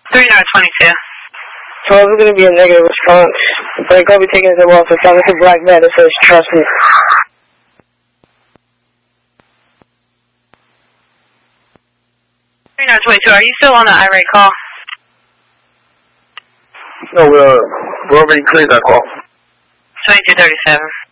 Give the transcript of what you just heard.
3922. So it's going to be a negative response. They're going to be taking them off the phone. It's a black man that says, trust me. Are you still on the irate call? No, we already cleared that call. 2237.